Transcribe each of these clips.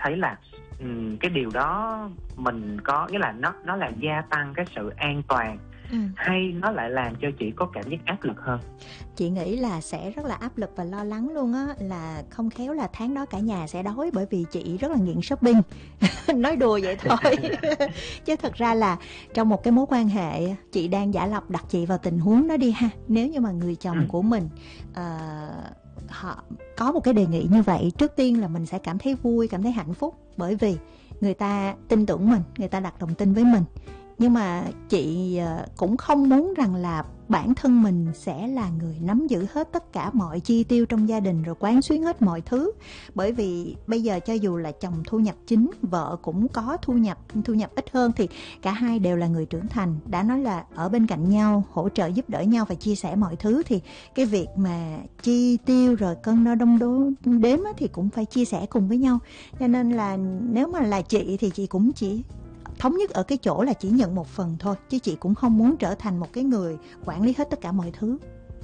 thấy là cái điều đó mình có, nghĩa là nó làm gia tăng cái sự an toàn, hay nó lại làm cho chị có cảm giác áp lực hơn? Chị nghĩ là sẽ rất là áp lực và lo lắng luôn á, là không khéo là tháng đó cả nhà sẽ đói, bởi vì chị rất là nghiện shopping. Nói đùa vậy thôi. Chứ thật ra là trong một cái mối quan hệ, chị đang giả lập đặt chị vào tình huống đó đi ha. Nếu như mà người chồng của mình họ có một cái đề nghị như vậy, trước tiên là mình sẽ cảm thấy vui, cảm thấy hạnh phúc, bởi vì người ta tin tưởng mình, người ta đặt lòng tin với mình. Nhưng mà chị cũng không muốn rằng là bản thân mình sẽ là người nắm giữ hết tất cả mọi chi tiêu trong gia đình, rồi quán xuyến hết mọi thứ. Bởi vì bây giờ cho dù là chồng thu nhập chính, vợ cũng có thu nhập ít hơn, thì cả hai đều là người trưởng thành, đã nói là ở bên cạnh nhau, hỗ trợ giúp đỡ nhau và chia sẻ mọi thứ, thì cái việc mà chi tiêu rồi cân đo đong đếm thì cũng phải chia sẻ cùng với nhau. Cho nên là nếu mà là chị thì chị cũng chỉ thống nhất ở cái chỗ là chỉ nhận một phần thôi, chứ chị cũng không muốn trở thành một cái người quản lý hết tất cả mọi thứ.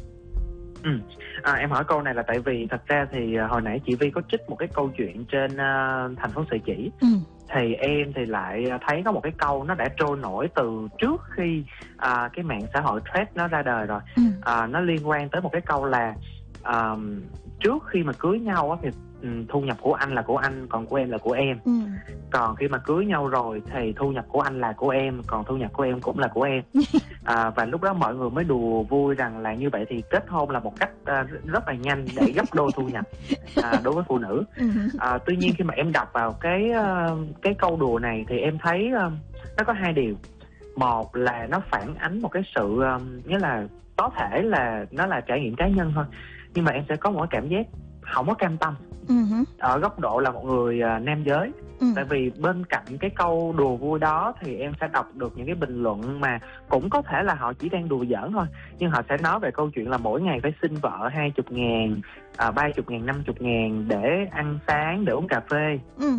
Em hỏi câu này là tại vì thật ra thì hồi nãy chị Vi có trích một cái câu chuyện trên Thành Phố Sợi Chỉ. Thì em thì lại thấy có một cái câu nó đã trôi nổi từ trước khi cái mạng xã hội Threads nó ra đời rồi. Nó liên quan tới một cái câu là trước khi mà cưới nhau thì thu nhập của anh là của anh, còn của em là của em. Còn khi mà cưới nhau rồi thì thu nhập của anh là của em, còn thu nhập của em cũng là của em. Và lúc đó mọi người mới đùa vui rằng là như vậy thì kết hôn là một cách rất là nhanh để gấp đôi thu nhập đối với phụ nữ. Tuy nhiên khi mà em đọc vào cái câu đùa này thì em thấy nó có hai điều. Một là nó phản ánh một cái sự nghĩa là có thể là nó là trải nghiệm cá nhân thôi, nhưng mà em sẽ có một cái cảm giác không có cam tâm ở góc độ là một người nam giới. Tại vì bên cạnh cái câu đùa vui đó thì em sẽ đọc được những cái bình luận mà cũng có thể là họ chỉ đang đùa giỡn thôi, nhưng họ sẽ nói về câu chuyện là mỗi ngày phải xin vợ 20.000, 30.000, 50.000 để ăn sáng, để uống cà phê.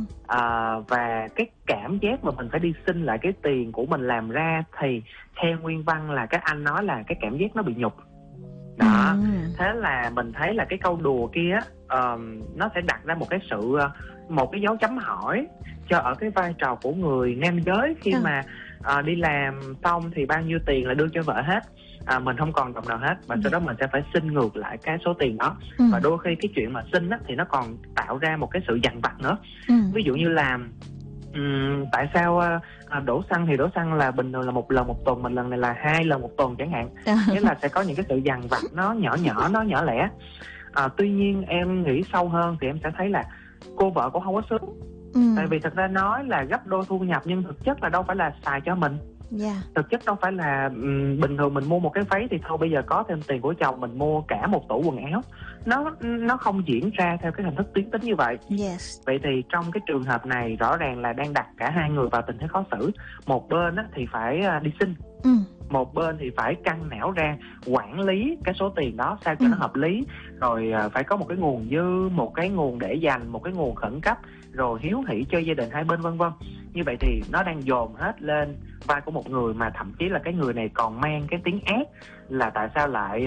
Và cái cảm giác mà mình phải đi xin lại cái tiền của mình làm ra thì theo nguyên văn là các anh nói là cái cảm giác nó bị nhục đó. Thế là mình thấy là cái câu đùa kia nó sẽ đặt ra một cái dấu chấm hỏi cho ở cái vai trò của người nam giới khi mà đi làm xong thì bao nhiêu tiền là đưa cho vợ hết, mình không còn đồng nào hết, và sau đó mình sẽ phải xin ngược lại cái số tiền đó. Và đôi khi cái chuyện mà xin á, thì nó còn tạo ra một cái sự dằn vặt nữa. Ví dụ như là tại sao đổ xăng thì đổ xăng là bình thường là một lần một tuần, mình lần này là 2 lần một tuần chẳng hạn. Nghĩa là sẽ có những cái sự dằn vặt nó nhỏ lẻ. Tuy nhiên em nghĩ sâu hơn thì em sẽ thấy là cô vợ cũng không có sướng. Tại vì thật ra nói là gấp đôi thu nhập nhưng thực chất là đâu phải là xài cho mình. Thực chất đâu phải là bình thường mình mua một cái váy thì thôi bây giờ có thêm tiền của chồng mình mua cả một tủ quần áo. Nó không diễn ra theo cái hình thức tuyến tính như vậy. Vậy thì trong cái trường hợp này rõ ràng là đang đặt cả hai người vào tình thế khó xử. Một bên thì phải đi xin, một bên thì phải căng não ra quản lý cái số tiền đó sao cho nó hợp lý, rồi phải có một cái nguồn dư, một cái nguồn để dành, một cái nguồn khẩn cấp, rồi hiếu hỉ cho gia đình hai bên, vân vân. Như vậy thì nó đang dồn hết lên vai của một người, mà thậm chí là cái người này còn mang cái tiếng ác là tại sao lại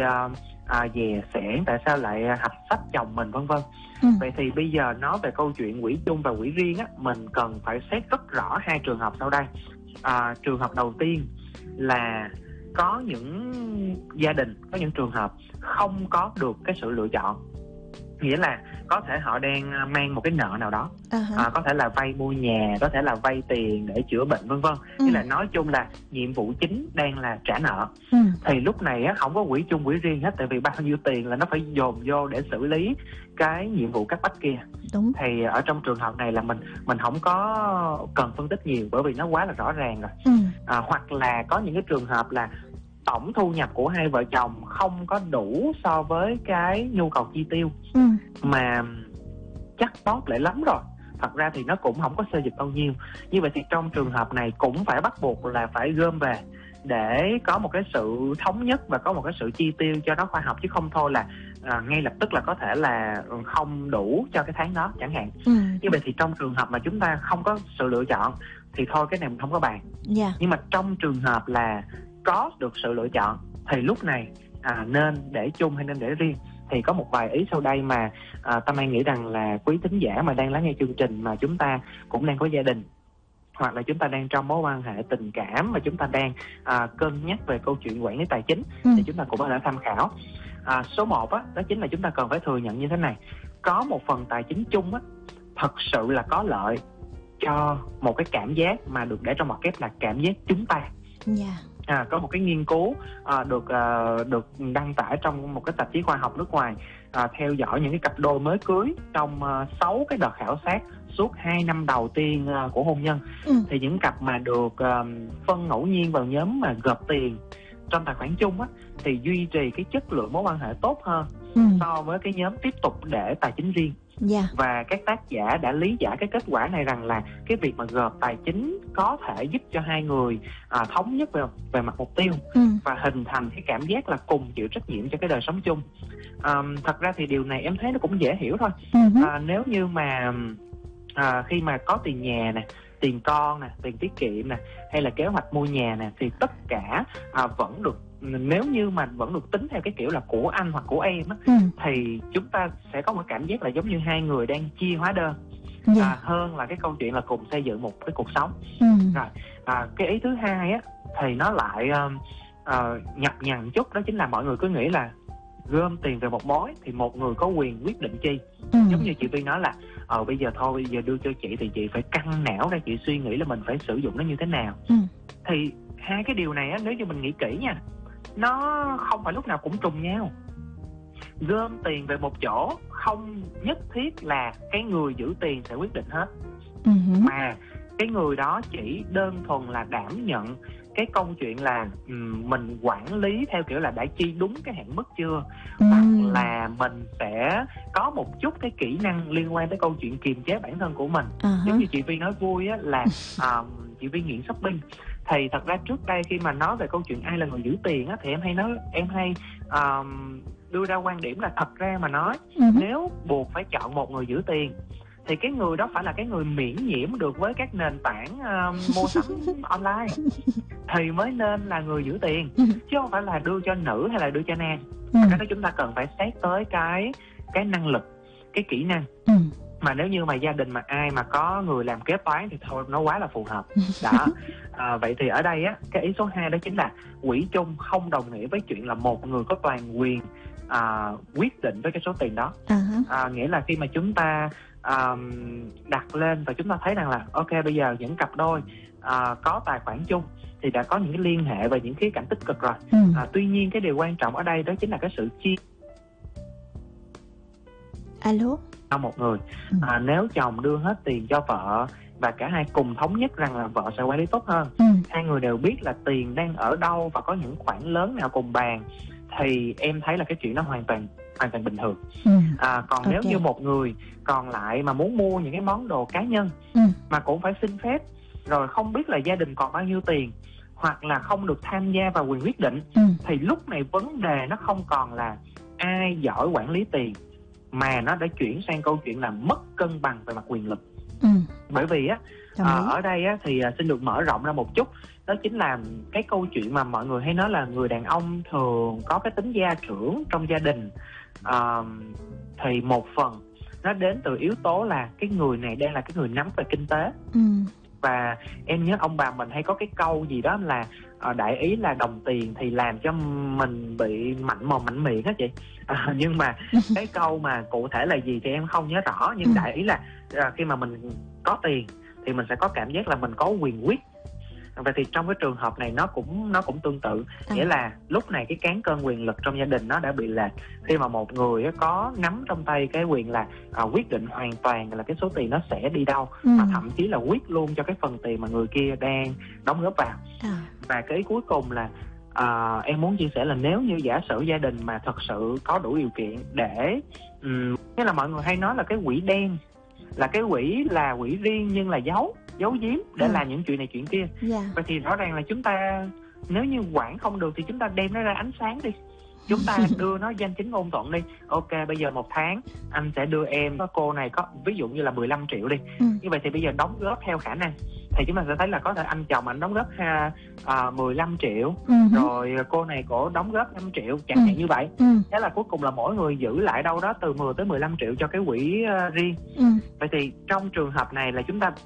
dè xẻn, tại sao lại hạch sách chồng mình, vân vân. Vậy thì bây giờ nói về câu chuyện quỹ chung và quỹ riêng á, mình cần phải xét rất rõ hai trường hợp sau đây. Trường hợp đầu tiên là có những gia đình, có những trường hợp không có được cái sự lựa chọn. Nghĩa là có thể họ đang mang một cái nợ nào đó, có thể là vay mua nhà, có thể là vay tiền để chữa bệnh, vân vân. Nghĩa là nói chung là nhiệm vụ chính đang là trả nợ. Thì lúc này không có quỹ chung quỹ riêng hết, tại vì bao nhiêu tiền là nó phải dồn vô để xử lý cái nhiệm vụ cấp bách kia. Thì ở trong trường hợp này là mình không có cần phân tích nhiều, bởi vì nó quá là rõ ràng rồi. Hoặc là có những cái trường hợp là tổng thu nhập của hai vợ chồng không có đủ so với cái nhu cầu chi tiêu, mà chắc tốt lại lắm rồi, thật ra thì nó cũng không có xê dịch bao nhiêu. Như vậy thì trong trường hợp này cũng phải bắt buộc là phải gom về để có một cái sự thống nhất và có một cái sự chi tiêu cho nó khoa học, chứ không thôi là ngay lập tức là có thể là không đủ cho cái tháng đó chẳng hạn. Như vậy thì trong trường hợp mà chúng ta không có sự lựa chọn thì thôi cái này mình không có bàn. Nhưng mà trong trường hợp là có được sự lựa chọn thì lúc này nên để chung hay nên để riêng. thì có một vài ý sau đây mà Tâm An nghĩ rằng là quý thính giả mà đang lắng nghe chương trình mà chúng ta cũng đang có gia đình, hoặc là chúng ta đang trong mối quan hệ tình cảm và chúng ta đang cân nhắc về câu chuyện quản lý tài chính, thì chúng ta cũng có thể tham khảo. Số 1 đó chính là chúng ta cần phải thừa nhận như thế này: có một phần tài chính chung thật sự là có lợi cho một cái cảm giác mà được để trong ngoặc kép là cảm giác chúng ta. Có một cái nghiên cứu được đăng tải trong một cái tạp chí khoa học nước ngoài, theo dõi những cái cặp đôi mới cưới trong 6 cái đợt khảo sát suốt 2 năm đầu tiên của hôn nhân. Thì những cặp mà được phân ngẫu nhiên vào nhóm mà gộp tiền trong tài khoản chung thì duy trì cái chất lượng mối quan hệ tốt hơn so với cái nhóm tiếp tục để tài chính riêng. Và các tác giả đã lý giải cái kết quả này rằng là cái việc mà gộp tài chính có thể giúp cho hai người thống nhất về mặt mục tiêu và hình thành cái cảm giác là cùng chịu trách nhiệm cho cái đời sống chung. Thật ra thì điều này em thấy nó cũng dễ hiểu thôi. Nếu như mà khi mà có tiền nhà nè, tiền con nè, tiền tiết kiệm nè, hay là kế hoạch mua nhà nè, thì tất cả vẫn được, nếu như mà vẫn được tính theo cái kiểu là của anh hoặc của em thì chúng ta sẽ có một cảm giác là giống như hai người đang chia hóa đơn, hơn là cái câu chuyện là cùng xây dựng một cái cuộc sống. Rồi cái ý thứ hai thì nó lại nhập nhằng chút, đó chính là mọi người cứ nghĩ là gom tiền về một mối thì một người có quyền quyết định chi. Giống như chị Vi nói là bây giờ đưa cho chị thì chị phải căng não ra, chị suy nghĩ là mình phải sử dụng nó như thế nào. Thì hai cái điều này nếu như mình nghĩ kỹ nha, nó không phải lúc nào cũng trùng nhau. Gom tiền về một chỗ không nhất thiết là cái người giữ tiền sẽ quyết định hết, mà cái người đó chỉ đơn thuần là đảm nhận cái câu chuyện là mình quản lý theo kiểu là đã chi đúng cái hạn mức chưa, hoặc là mình sẽ có một chút cái kỹ năng liên quan tới câu chuyện kiềm chế bản thân của mình. Giống như chị Vi nói vui là chị Vi nghiện shopping. Thì thật ra trước đây khi mà nói về câu chuyện ai là người giữ tiền thì em hay đưa ra quan điểm là thật ra mà nói, nếu buộc phải chọn một người giữ tiền thì cái người đó phải là cái người miễn nhiễm được với các nền tảng mua sắm online thì mới nên là người giữ tiền, chứ không phải là đưa cho nữ hay là đưa cho nam. Cái đó chúng ta cần phải xét tới cái năng lực, cái kỹ năng. Mà nếu như mà gia đình mà ai mà có người làm kế toán thì thôi, nó quá là phù hợp đó. Vậy thì ở đây cái ý số 2 đó chính là quỹ chung không đồng nghĩa với chuyện là một người có toàn quyền quyết định với cái số tiền đó. Nghĩa là khi mà chúng ta đặt lên và chúng ta thấy rằng là ok, bây giờ những cặp đôi có tài khoản chung thì đã có những cái liên hệ và những khía cạnh tích cực rồi. Tuy nhiên cái điều quan trọng ở đây đó chính là cái sự chia cho một người. Nếu chồng đưa hết tiền cho vợ và cả hai cùng thống nhất rằng là vợ sẽ quản lý tốt hơn, hai người đều biết là tiền đang ở đâu và có những khoản lớn nào cùng bàn, thì em thấy là cái chuyện đó hoàn toàn bình thường. Còn nếu như một người còn lại mà muốn mua những cái món đồ cá nhân mà cũng phải xin phép, rồi không biết là gia đình còn bao nhiêu tiền, hoặc là không được tham gia vào quyền quyết định, thì lúc này vấn đề nó không còn là ai giỏi quản lý tiền, mà nó đã chuyển sang câu chuyện là mất cân bằng về mặt quyền lực. Bởi vì ở đây thì xin được mở rộng ra một chút, đó chính là cái câu chuyện mà mọi người hay nói là người đàn ông thường có cái tính gia trưởng trong gia đình. Thì một phần nó đến từ yếu tố là cái người này đang là cái người nắm về kinh tế. Và em nhớ ông bà mình hay có cái câu gì đó là đại ý là đồng tiền thì làm cho mình bị mạnh mồm mạnh miệng á chị. Nhưng mà cái câu mà cụ thể là gì thì em không nhớ rõ, nhưng đại ý là khi mà mình có tiền thì mình sẽ có cảm giác là mình có quyền quyết. Vậy thì trong cái trường hợp này nó cũng tương tự, nghĩa là lúc này cái cán cân quyền lực trong gia đình nó đã bị lệch, khi mà một người có nắm trong tay cái quyền là quyết định hoàn toàn là cái số tiền nó sẽ đi đâu, và thậm chí là quyết luôn cho cái phần tiền mà người kia đang đóng góp vào. Và cái ý cuối cùng là em muốn chia sẻ là nếu như giả sử gia đình mà thật sự có đủ điều kiện để nghĩa là mọi người hay nói là cái quỹ đen là cái quỹ riêng nhưng là giấu giếm để làm những chuyện này chuyện kia. Vậy thì rõ ràng là chúng ta nếu như quản không được thì chúng ta đem nó ra ánh sáng đi, chúng ta đưa nó danh chính ngôn thuận đi. Ok, bây giờ một tháng anh sẽ đưa em, cô này có ví dụ như là 15 triệu đi, như vậy thì bây giờ đóng góp theo khả năng. thì chúng ta sẽ thấy là có thể anh chồng anh đóng góp 15 triệu, rồi cô này cổ đóng góp 5 triệu chẳng hạn như vậy. Thế là cuối cùng là mỗi người giữ lại đâu đó từ 10 tới 15 triệu cho cái quỹ riêng. Vậy thì trong trường hợp này là chúng ta